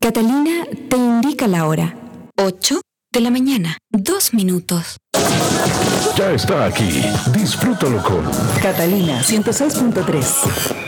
Catalina te indica la hora. 8 de la mañana, 2 minutos. Ya está aquí. Disfrútalo con Catalina 106.3.